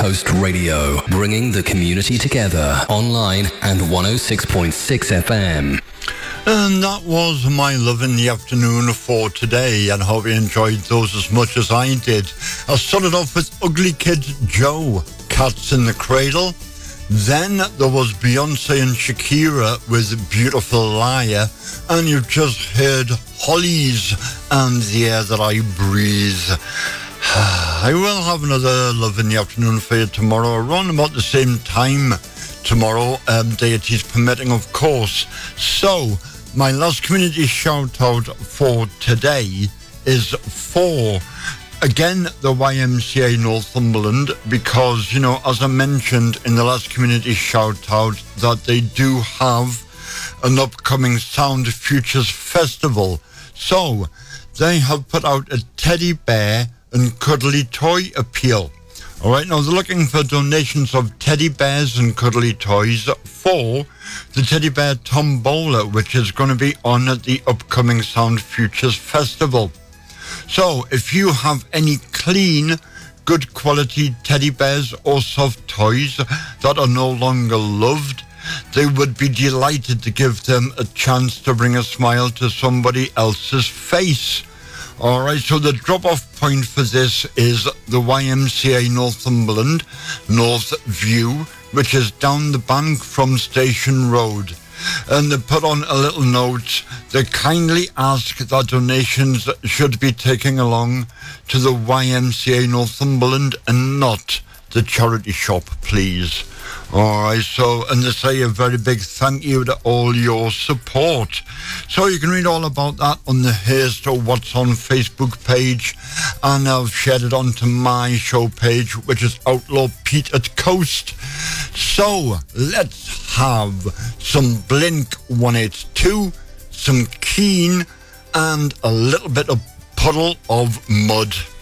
Coast Radio, bringing the community together online and 106.6 FM. And that was my love in the afternoon for today, and I hope you enjoyed those as much as I did. I started off with Ugly Kid Joe, Cats in the Cradle. Then there was Beyonce and Shakira with Beautiful Liar, and you've just heard Hollies and The Air That I Breathe. I will have another love in the afternoon for you tomorrow, around about the same time tomorrow, deities permitting, of course. So, my last community shout out for today is for, again, the YMCA Northumberland, because, you know, as I mentioned in the last community shout out, that they do have an upcoming Sound Futures Festival. So, they have put out a teddy bear and cuddly toy appeal. All right, now they're looking for donations of teddy bears and cuddly toys for the Teddy Bear Tombola, which is going to be on at the upcoming Sound Futures Festival. So, if you have any clean, good quality teddy bears or soft toys that are no longer loved, they would be delighted to give them a chance to bring a smile to somebody else's face. Alright, so the drop-off point for this is the YMCA Northumberland, North View, which is down the bank from Station Road. And they put on a little note. They kindly ask that donations should be taken along to the YMCA Northumberland and not the charity shop, please. Alright, so, and they say a very big thank you to all your support. So you can read all about that on the Here's to What's on Facebook page, and I've shared it onto my show page, which is Outlaw Pete at Coast. So let's have some Blink 182, some Keane, and a little bit of Puddle of Mud.